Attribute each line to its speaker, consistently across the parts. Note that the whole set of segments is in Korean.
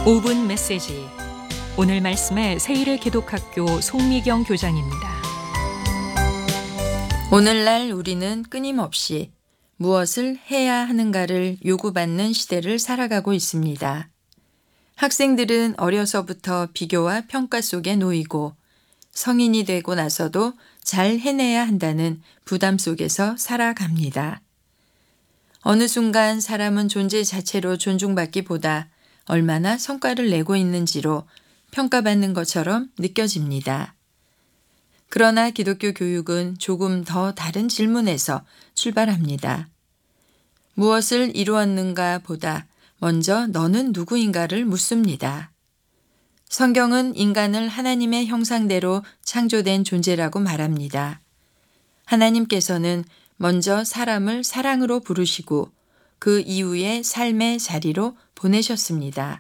Speaker 1: 5분 메시지. 오늘 말씀의 세일의 기독학교 송미경 교장입니다.
Speaker 2: 오늘날 우리는 끊임없이 무엇을 해야 하는가를 요구받는 시대를 살아가고 있습니다. 학생들은 어려서부터 비교와 평가 속에 놓이고 성인이 되고 나서도 잘 해내야 한다는 부담 속에서 살아갑니다. 어느 순간 사람은 존재 자체로 존중받기보다 얼마나 성과를 내고 있는지로 평가받는 것처럼 느껴집니다. 그러나 기독교 교육은 조금 더 다른 질문에서 출발합니다. 무엇을 이루었는가 보다 먼저 너는 누구인가를 묻습니다. 성경은 인간을 하나님의 형상대로 창조된 존재라고 말합니다. 하나님께서는 먼저 사람을 사랑으로 부르시고 그 이후에 삶의 자리로 보내셨습니다.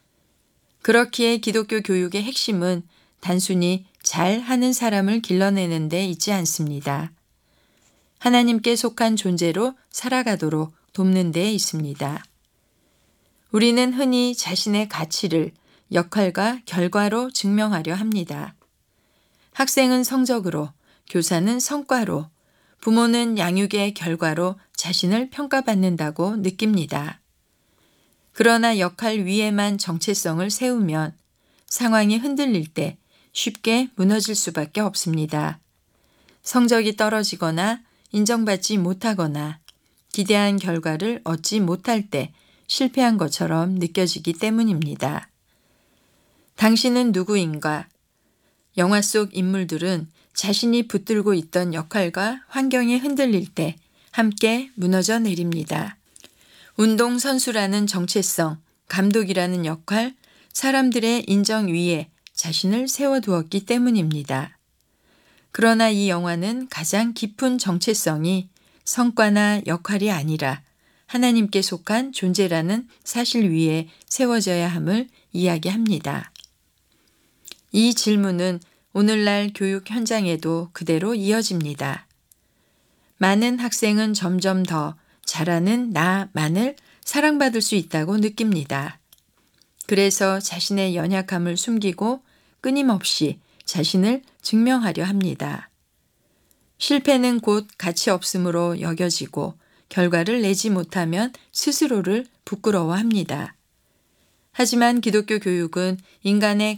Speaker 2: 그렇기에 기독교 교육의 핵심은 단순히 잘하는 사람을 길러내는 데 있지 않습니다. 하나님께 속한 존재로 살아가도록 돕는 데 있습니다. 우리는 흔히 자신의 가치를 역할과 결과로 증명하려 합니다. 학생은 성적으로, 교사는 성과로, 부모는 양육의 결과로 자신을 평가받는다고 느낍니다. 그러나 역할 위에만 정체성을 세우면 상황이 흔들릴 때 쉽게 무너질 수밖에 없습니다. 성적이 떨어지거나 인정받지 못하거나 기대한 결과를 얻지 못할 때 실패한 것처럼 느껴지기 때문입니다. 당신은 누구인가? 영화 속 인물들은 자신이 붙들고 있던 역할과 환경에 흔들릴 때 함께 무너져 내립니다. 운동선수라는 정체성, 감독이라는 역할, 사람들의 인정 위에 자신을 세워두었기 때문입니다. 그러나 이 영화는 가장 깊은 정체성이 성과나 역할이 아니라 하나님께 속한 존재라는 사실 위에 세워져야 함을 이야기합니다. 이 질문은 오늘날 교육 현장에도 그대로 이어집니다. 많은 학생은 점점 더 잘하는 나만을 사랑받을 수 있다고 느낍니다. 그래서 자신의 연약함을 숨기고 끊임없이 자신을 증명하려 합니다. 실패는 곧 가치 없음으로 여겨지고 결과를 내지 못하면 스스로를 부끄러워합니다. 하지만 기독교 교육은 인간의